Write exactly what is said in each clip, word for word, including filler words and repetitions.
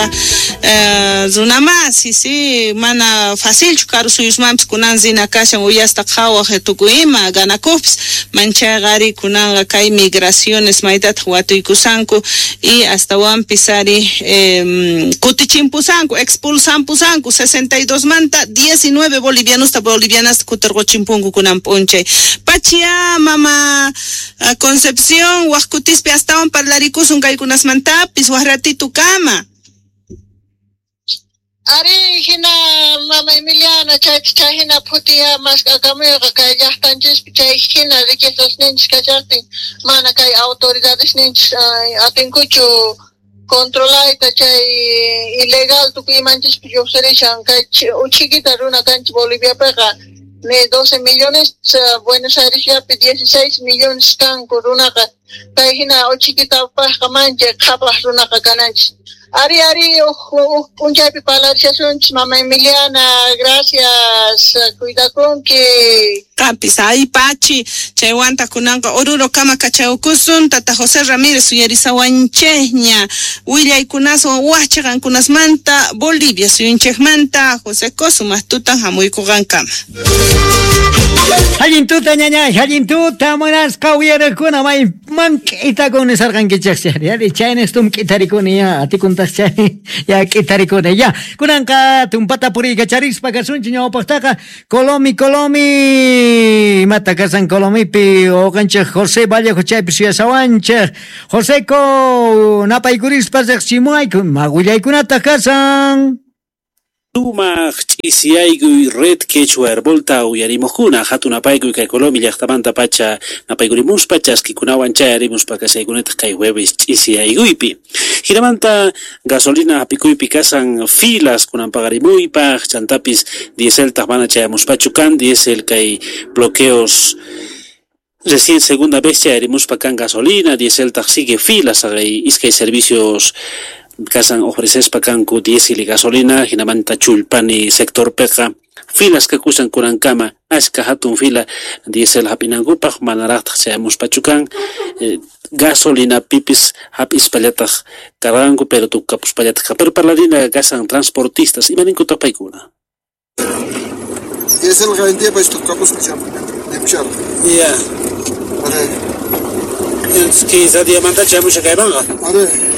Zunama, sí, sí, mana fácil chucar suyos maps kunan zina kashan uyasta kawa hetukuima ganakups mancha gari kunan kai migraciones maitat huatuikusanku y hasta wan pisari eh, kutichimpusanku expulsampusanku sesenta y dos manta diecinueve bolivianos ta bolivianas kutergochimpunku kunan ponche pachia mama uh, Concepción huascutispe hasta wan parlaricusun kai kunas mantapis huaratitu kama. Ari hina mama Emiliana chay chay hina putia mas agamega kay yahtanjis chay hina riquezas ninch kachati mana kay autoridades ninch atinkuchu controlar ta chay ilegal tu imanchis piyobserishan kay uchikita runa kanch Bolivia pega ne doce millones Buenos Aires ya dieciséis millones kan runa kay hina uchikita pa kamanje khapa runa kananch. Ari, Ari, un chapi palarización, mamá Emiliana, gracias, cuida con que... Capis, ahí pachi, chayuanta kunanka, oruro kama kachaukusun, tata José Ramírez, suyerisa wancheña, William y kunaso, huachagan kunas manta, Bolivia, suyunchej manta, José Cosu, mastutan, jamuy kugan kama. Halin tuta ñaña, halin tuta, monas kawiyara kuna, may mankita con esargan que chexer, ya de chaines tum kitarikuni ya, ati kuntas chay, ya kitarikuni ya, kunanka tumpata puri kacharispa kasun chiño postaka, Colomi, Colomi, mata kasan Colomipi, o ganche José Vallejo chaypi suya sawanche, José ko, napa ikurispa zexchimuay, maguilla ikunata kasan. Tuma ch'isiyaykuy red quechua herbolta uyarimujkuna hatunapaykuy kay Colombia llaqtamanta pacha napaykurimuspa chaskikunawan chayarimuspa kasaykunata kay jueves ch'isiyaykuypi hinamanta gasolina hapikuypi kasan filas kunan pagarimuypaq chantapis dieseltaq mana chayamuspachu kan diesel kay bloqueos recién segunda vez chayarimuspa kan gasolina dieseltaq sigue filas agay iskay servicios kasan ofrecespa kanku diesel y gasolina hinamanta chulpani sector peka filas que kusan kurankama ashka hatun fila diesel hapinankupaq manaraqtaq chayamuspachukan eh, gasolina pipis hapis pallataq karanku pero tukapus pallataq pero parlarina kasan transportistas imaninkuta paykuna diesel garantía pa tukapus nimshar ya are es que esa diamanta chayamusha kaymanga are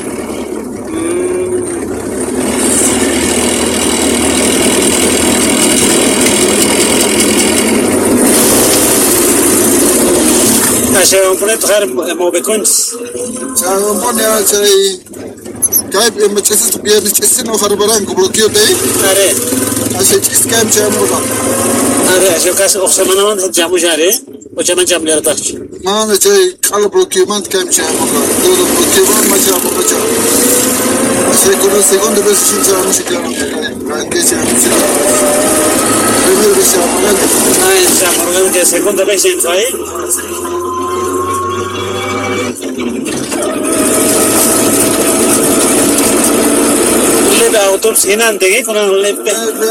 se van a poner tocar movecones. Se van a poner chay cae en meches tu pie meches no harbaran con bloqueo de ahí. Are. Así chis cae se llama. Are, se caso o semana man jamu jare. O chaman jam le ratach. Man chay cala bloqueo man cae se llama. Todo bloqueo man más llama más. Así con la segunda vez sin llama se queda. Que se llama. Primera vez se llama. Ah, se llama que segunda vez en fai. Le autopsia hinante que con el le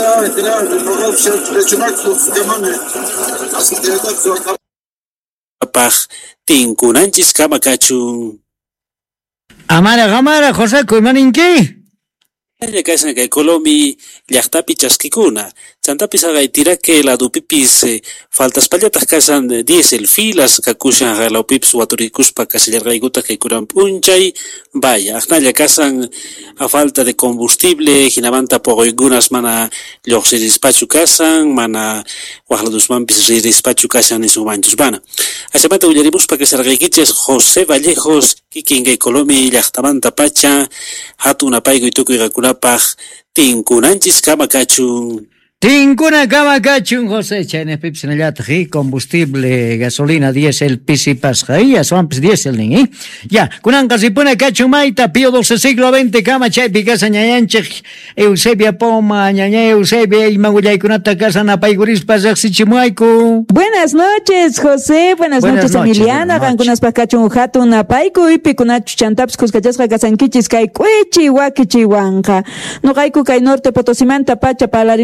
pag tinkunanchis kama kachun Amara gamara José Kuimaninki ya kasan kay Colombia llaqtapi chaskikuna chantapis agay tirake la dupipis eh, faltas pallatas kasan eh, diesel filas kakushan galaupips waturikuspa kasillargaykuta kay kuran punchay vaya aknalla kasan a falta de combustible hinamanta pogoygunas mana lluqsirispachu kasan mana waqladusmanpis ririspachu kasan nisumanchus mana asamanta ullarimuspa kasargaykichis José Vallejos kikin kay Colombia llaqtamanta pacha hatunapaykuy tukuy pag tinkunanchis kama kachun Tinkuna kama kachun José chayne pips nallatri combustible gasolina diésel pisi pasjaía swampis diésel ni ya kunan kasipuna kachun maita pio doce siglo veinte kama chay picasa ñayanchik Eusebia Poma ñaña Eusebia y magullaykunata casa napaykurispa saksichimuayku. Buenas noches José, buenas, buenas noches, noches Emiliana kankunas pakachun hatun napayku ipi kunachu chantaps kuskachasqa kasankichis kay kuichi wakichiwanqa nuqayku kay norte Potosimanta pacha palarimus papuni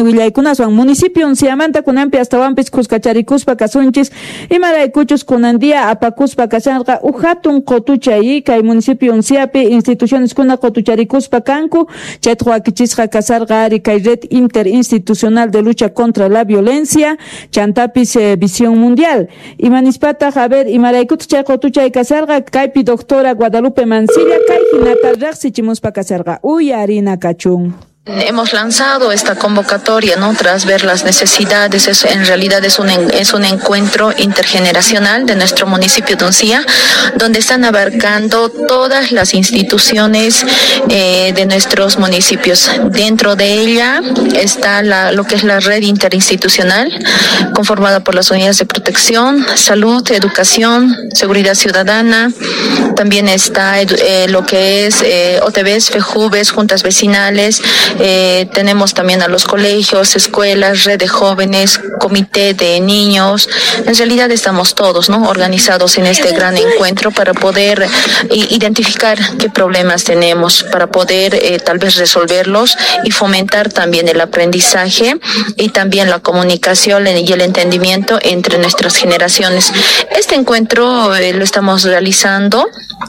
kuni willaykunaswan municipio unciamanta kunampi hasta wampis kuskacharikuspa kasunchis imaraykuchus kunandia apakuspa kashanqa uhatun qotuchay kay municipio unciapi instituciones kuna qotucharikuspa kanku chayta wakichisqa kasarqa ari kay red interinstitucional de lucha contra la violencia chantapis eh, visión mundial imanispata a ver imaraykuta chay qotuchay kasarqa kaypi doctora Guadalupe Mancilla kay hinata riqsichimuspa kasarqa uyarina kachun. Hemos lanzado esta convocatoria, ¿no? Tras ver las necesidades, es, en realidad es un, es un encuentro intergeneracional de nuestro municipio de Uncía, donde están abarcando todas las instituciones eh, de nuestros municipios. Dentro de ella está la, lo que es la red interinstitucional, conformada por las unidades de protección, salud, educación, seguridad ciudadana. También está eh, lo que es eh, O T Bs, FEJUVES, juntas vecinales. Eh, tenemos también a los colegios, escuelas, red de jóvenes, comité de niños. En realidad estamos todos, ¿no?, organizados en este gran encuentro para poder eh, identificar qué problemas tenemos, para poder eh, tal vez resolverlos y fomentar también el aprendizaje y también la comunicación y el entendimiento entre nuestras generaciones. Este encuentro eh, lo estamos realizando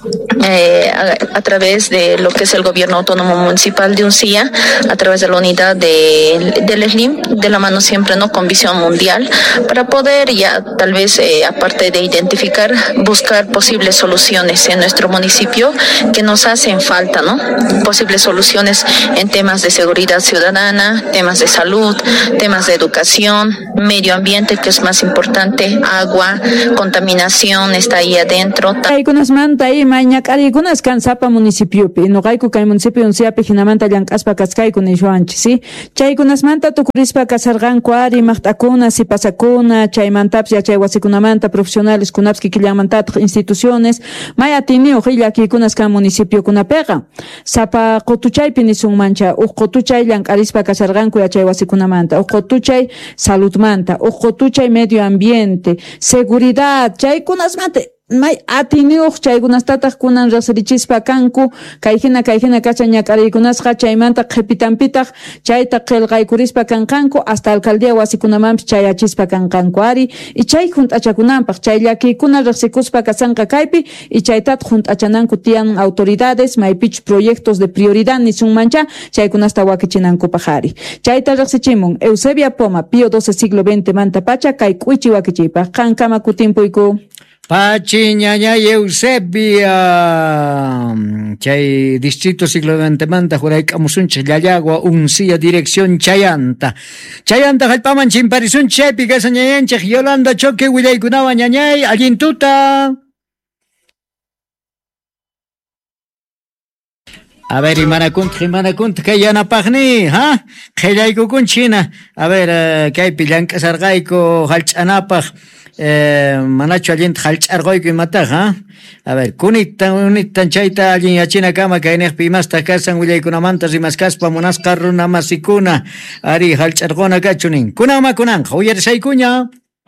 eh, a, a través de lo que es el Gobierno Autónomo Municipal de Uncía, a través de la unidad de, del S L I M, de la mano siempre, ¿no?, con visión mundial, para poder ya tal vez, eh, aparte de identificar, buscar posibles soluciones en nuestro municipio que nos hacen falta, ¿no? Posibles soluciones en temas de seguridad ciudadana, temas de salud, temas de educación, medio ambiente, que es más importante, agua, contaminación, está ahí adentro. Algunas manta ahí mañana algunas cansapa municipio, no hay que municipio un sea pejinamanta llancaspa cascay con elloanchi, sí. Chay kunas manta tukurispa kasargan kuari machtakuna si pasakuna chay mantaps ya chay wasikunamanta profesionales kunapski killamantata instituciones maya tinio hillaki kunas kan municipio kunapega sapa qotuchaypi nisun mancha u qotuchay llank'arispa kasarganku ya chay wasikunamanta u qotuchay saludmanta u qotuchay medio ambiente seguridad chay kunas manta may atiniuq chaykunastataq kunan riqsirichispa kanku kayhina kayhina kacha ñak'ariykunasqa chaymanta qhipitanpitaq chayta qillqaykurispa kanqanku hasta alcaldía wasikunamanpis chayachispa kanqanku ari y chay hunt'achakunanpaq chay llakikuna riqsikuspa kasanqa kaypi y chaytata hunt'achananku tiyan autoridades maypich proyectos de prioridad nisunmancha chaykunasta wakichinankupak ari chayta riqsichimun Eusebia Poma Pío doce siglo veinte manta pacha kay k'uichi wakichiypaq qankama kutimpuyku. Pachi ñaña Eusebia chay distrito siglo veinte manta juraykamusunchik Llallagua Uncía dirección Chayanta Chayanta hallpaman chimparisunchik chaypi kasa ñañanchik Yolanda Choque willaykunawan ñañay allintuta. A ver, imanakunt, imanakunt, kay yanapaqni, ha? Qillaykukunchina. A ver, uh, kaypi llank'asarqayku hallch'anapaq, eh, manachu allinta hallch'arqayku imataq, ha? A ver, kunita, unitan chayta allin yachina kama kaynaqpi imasta kasan willaykunamanta rimaskaspa munasqa runa masikuna, ari hallch'arquna kachunin. Kunama kunanqa, uyarisaykuña.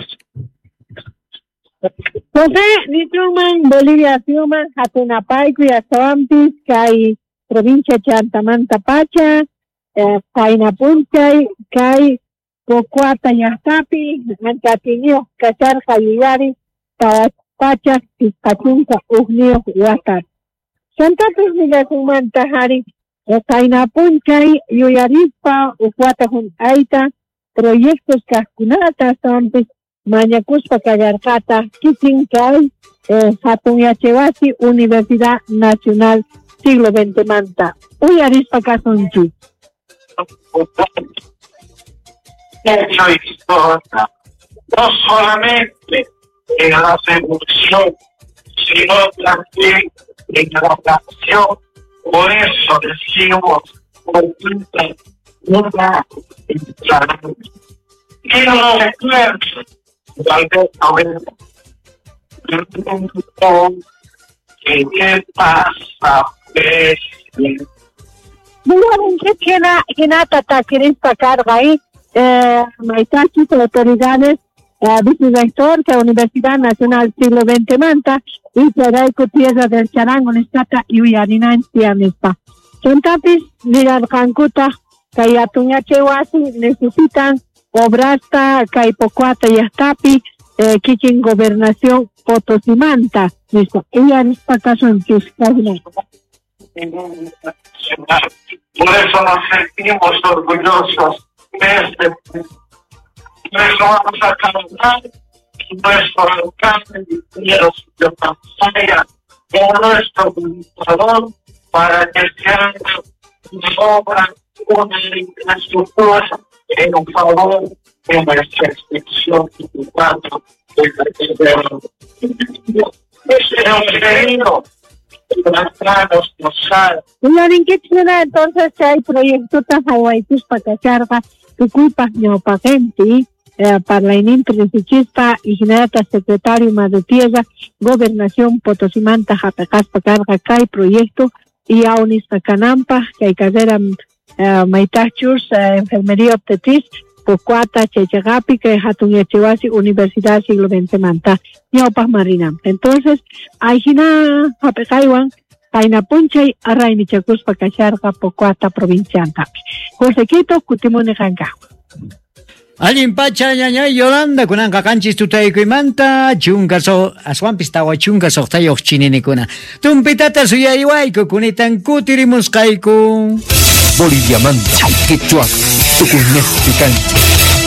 José, nichuman Bolivia Suman, hatunapayku yasawampis kay provincia Chantamanta Pacha, eh, Painapunchay, Kay, Pocuata Yastapi, Antatinio, Cachar, Jayuyari, Pacha, Pachunca, Ugnio, Huatar. Santa Cruz Sumanta Hari, Painapunchay, Yuyarispa, Ucuata Jun Aita, Proyectos Cascunata, Sampis, Mañacuspa Cagarcata, Kitincay, eh, Hatuyachevasi, Universidad Nacional siglo veinte manta. Uy, arispa casonchi. No solamente en la seducción, sino también en la ocasión. Por eso decimos una y no recuerdo, tal vez ahora, ¿qué pasa? Bueno, ¿qué tiene Hinata Takirispa carga ahí? Maitachi, autoridades, vicerrector de la Universidad Nacional siglo veinte Manta y Peraico Tierra del Charango, Nestata y Uyarinan, Tianespa. Chontapis, Nirar Cancuta, kay atuña chewasi necesitan obrasta kay Pocuata yastapi eh, kikin gobernación Potosimanta. Listo. Ella nispa caso en que por eso nos sentimos orgullosos de este. Por eso vamos a cantar nuestro alcalde de Pampaya, con nuestro computador, para que se haga una obra, una infraestructura en favor de nuestra extensión veinticuatro de la Ese es un reino. Señor, ¿qué tiene entonces que hay proyectos de Hawaii para cacharga que culpa no para gente para la ininteligencia y generata secretario de tierra gobernación Potosimanta Japacas para carga que hay proyecto y a unista canampa que hay carrera maitachus enfermería obstetriz Pocuata, Chechagapi, que es Atuñachewasi, Universidad Siglo veinte Manta, Ñaupas Marina. Entonces, Aijina, Apecaiwan, Paina Punchay, Arraini Chacuspa, Cacharga, Pocuata, Provincia Antapi. José Quito, Cutimone Janga. Alguien pacha ñaña Yolanda kunan kakanchis tutayku imanta chunkaso aswampis tawa chunkaso tayoq chininikuna tumpitata suyayuayku kunitan kutirimusqayku Boliviamanta quechua tukunejpikanchi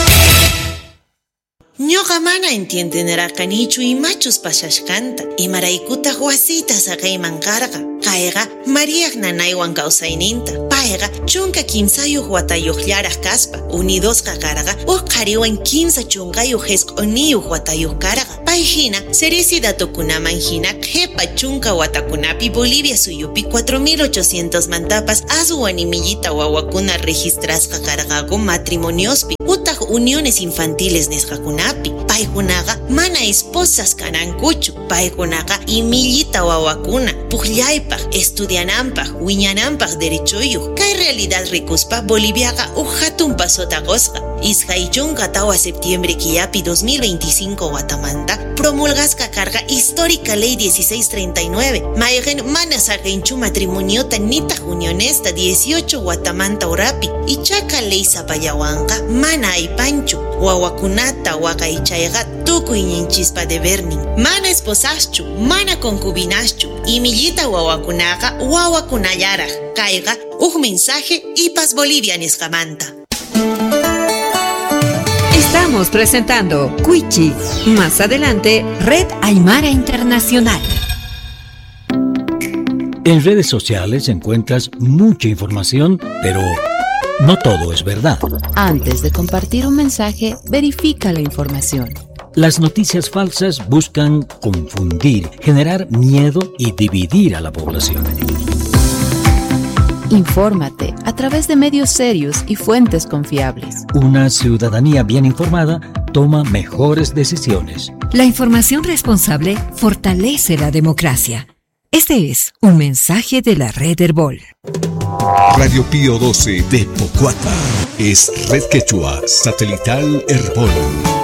Ñoqa mana entiendenaraqanichu imachus pasashkanta imaraykuta wasita saqayman karqa kayqa Mariaq nanaywan kawsayninta payqa chunka kimsayuq watayuqllaraq kaspa unidosqa karqa uq qhariwan kimsa chunqayuq hisq'uniyuq watayuq karqa pay hina seresidatukunaman hina qhepa chunka watakunapi Bolivia suyupi cuatro mil ochocientos mantapas aswan imillita wawakuna registrasqa karqaku matrimoniospi utaq uniones infantiles nisqakuna paykunaqa mana esposas kanankuchu paykunaqa imillita wawakuna puqllaypaq estudiananpaq wiñananpaq derechuyuq kay realidad rikuspa Boliviaqa uq hatun pasota qosqa iskay chunka tawa septiembre killapi dos mil veinticinco watamanta promulgasqa karqa histórica ley dieciséis treinta y nueve mayqin mana saqinchu matrimoniota nitaq unionesta dieciocho watamanta urapi ichaqa ley sapallawanqa mana aypanchu wawakunata waqaychayqa tukuy ñinchispa debernin mana esposaschu mana concubinaschu imillita wawakunaqa wawakunallaraq kayqa uq mensaje ipas Bolivia nisqamanta. Estamos presentando Cuichi. Más adelante, Red Aymara Internacional. En redes sociales encuentras mucha información, pero no todo es verdad. Antes de compartir un mensaje, verifica la información. Las noticias falsas buscan confundir, generar miedo y dividir a la población. Infórmate a través de medios serios y fuentes confiables. Una ciudadanía bien informada toma mejores decisiones. La información responsable fortalece la democracia. Este es un mensaje de la Red Herbol. Radio Pío doce de Pocuata es Red Quechua Satelital Herbol.